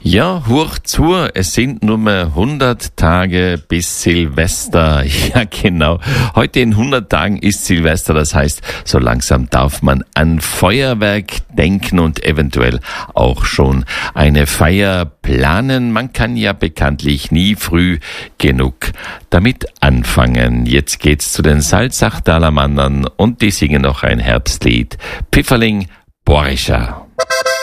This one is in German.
Ja, hoch zu, es sind nur mehr 100 Tage bis Silvester. Ja, genau. Heute in 100 Tagen ist Silvester, das heißt, so langsam darf man an Feuerwerk denken und eventuell auch schon eine Feier planen. Man kann ja bekanntlich nie früh genug damit anfangen. Jetzt geht's zu den Salzachtaler Mannern und die singen noch ein Herbstlied. Pfifferling, Borischer.